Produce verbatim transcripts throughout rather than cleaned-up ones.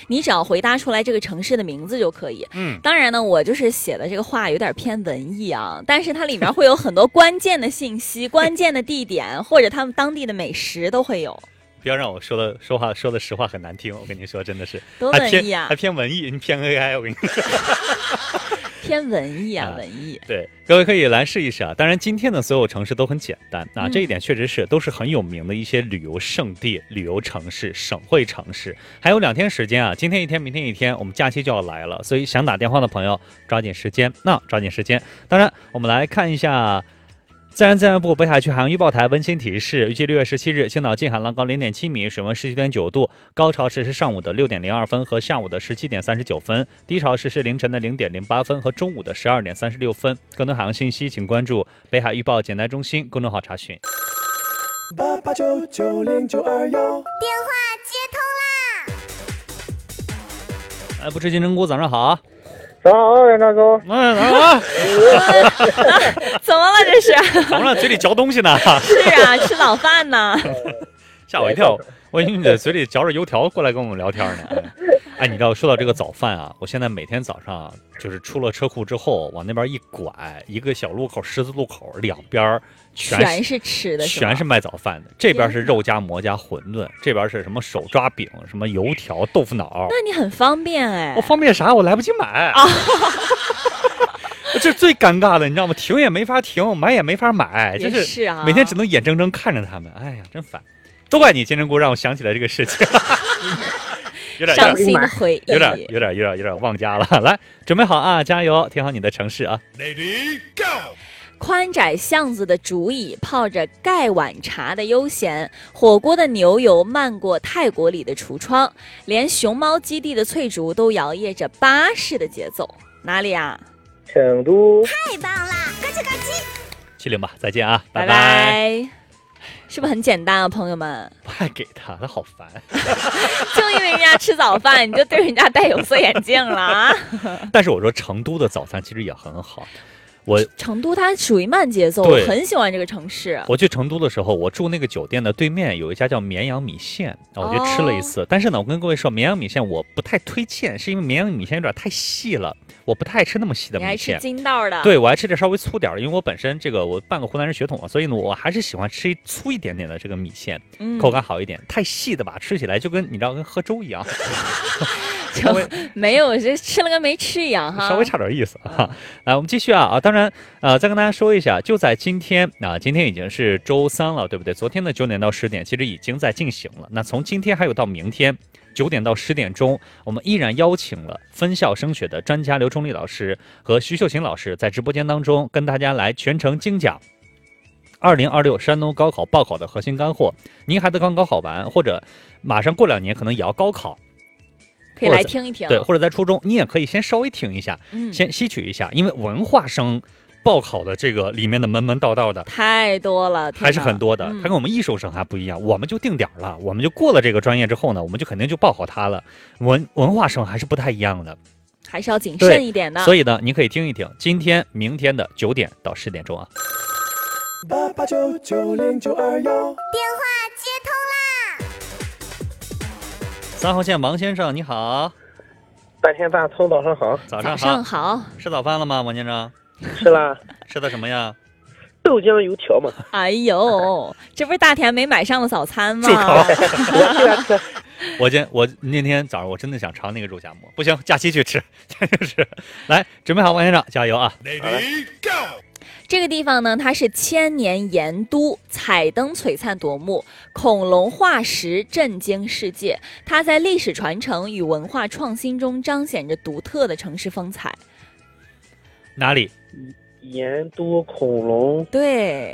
你只要回答出来这个城市的名字就可以。嗯，当然呢，我就是写的这个话有点偏文艺啊，但是它里面会有很多关键的信息、关键的地点或者他们当地的美食都会有。 不要让我说的说话说的实话很难听，我跟你说，真的是多文艺啊， 还偏文艺，你偏 A I， 我跟你说。 偏文艺啊，啊文艺。 对，各位可以来试一试啊。当然，今天的所有城市都很简单啊，嗯、这一点确实是都是很有名的一些旅游胜地、旅游城市、省会城市。还有两天时间啊，今天一天，明天一天，我们假期就要来了，所以想打电话的朋友抓紧时间，那抓紧时间。当然，我们来看一下。自然资源部北海区海洋预报台温馨提示：预计六月十七日，青岛近海浪高零点七米，水温十七点九度，高潮时是上午的六点零二分和下午的十七点三十九分，低潮时是凌晨的零点零八分和中午的十二点三十六分。更多海洋信息，请关注北海预报简单中心公众号查询。 八八九九零九二幺， 电话接通啦！哎，不吃金针菇，早上好。 早上好，袁大哥。 哎，早上好。 怎么了这是？ 怎么了？嘴里嚼东西呢？ 是啊，吃早饭呢。 吓我一跳，我以为你在嘴里嚼着油条过来跟我们聊天呢。哎，你知道说到这个早饭啊，我现在每天早上就是出了车库之后，往那边一拐，一个小路口，十字路口，两边全是全是吃的， 全是卖早饭的。这边是肉夹馍加馄饨，这边是什么手抓饼、什么油条、豆腐脑。 那你很方便哎。 我方便啥？我来不及买啊。这最尴尬的，你知道吗？停也没法停，买也没法买，就是是啊， 每天只能眼睁睁看着他们。哎呀，真烦！都怪你金针菇，让我想起来这个事情。有点伤心的回忆， 有点有点有点有点忘家了。来，准备好啊，加油，填好你的城市啊。 Lady Go。 宽窄巷子的竹椅，泡着盖碗茶的悠闲，火锅的牛油漫过泰国里的橱窗，连熊猫基地的翠竹都摇曳着巴士的节奏。哪里啊？ 成都。 太棒了，咯吱咯吱。 七零吧，再见啊，拜拜拜。是不是很简单啊，朋友们？ 不爱给他，他好烦。 就因为人家吃早饭，你就对人家戴有色眼镜了啊！ 但是我说成都的早餐其实也很好。我成都它属于慢节奏，我很喜欢这个城市。 我去成都的时候，我住那个酒店的对面有一家叫绵阳米线，我就吃了一次。哦、但是呢，我跟各位说，绵阳米线我不太推荐，是因为绵阳米线有点太细了，我不太爱吃那么细的米线。 你爱吃筋道的？ 对，我爱吃点稍微粗点的，因为我本身这个我半个湖南人血统，所以呢，我还是喜欢吃粗一点点的这个米线，嗯、口感好一点。太细的吧，吃起来就跟你知道跟喝粥一样。 就没有，这吃了跟没吃一样哈， 稍微差点意思哈。来，我们继续啊啊！当然，呃，再跟大家说一下，就在今天啊，今天已经是周三了，对不对？昨天的九点到十点，其实已经在进行了。那从今天还有到明天九点到十点钟，我们依然邀请了分校升学的专家刘崇礼老师和徐秀琴老师在直播间当中跟大家来全程精讲二零二六山东高考报考的核心干货。您孩子刚高考完，或者马上过两年可能也要高考。 可以来听一听， 对，或者在初中，你也可以先稍微听一下，嗯，先吸取一下，因为文化生报考的这个里面的门门道道的太多了， 还是很多的。它、嗯、跟我们艺术生还不一样，我们就定点了，我们就过了这个专业之后呢，我们就肯定就报考它了。文文化生还是不太一样的， 还是要谨慎一点的。 所以呢，你可以听一听今天、明天的九点到十点钟啊。 八八九九零九二幺，电话接通啦。 三号线王先生你好。 半天大葱早上好。 早上好。 早上好。 吃早饭了吗，王先生？ 吃了。 吃的什么呀？ 豆浆油条嘛。 哎呦，这不是大田没买上的早餐吗？ 我今我那天早上我真的想尝那个肉夹馍，不行，假期去吃，就是来准备好，王先生加油啊 ！Lady Go。 这个地方呢，它是千年盐都，彩灯璀璨夺目，恐龙化石震惊世界。它在历史传承与文化创新中彰显着独特的城市风采。 哪里？ 盐都恐龙。 对，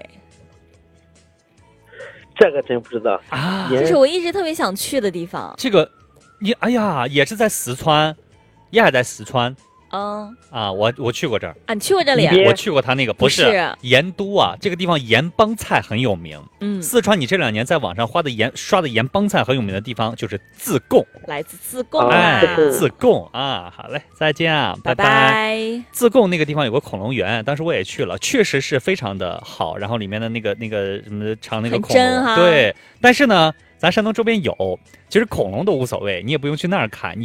这个真不知道啊， 这是我一直特别想去的地方。 这个，你哎呀，也是在四川，也还在四川。 嗯啊，我我去过这儿啊，你去过这里、啊？ 我去过他那个，不是盐都啊，这个地方盐帮菜很有名。嗯，四川你这两年在网上花的盐刷的盐帮菜很有名的地方就是自贡， 来自自贡、啊， 哎，自贡啊，好嘞，再见啊，拜拜。 拜拜。 自贡那个地方有个恐龙园，当时我也去了，确实是非常的好，然后里面的那个那个什么长那个恐龙，对，但是呢，咱山东周边有，其实恐龙都无所谓，你也不用去那儿看。你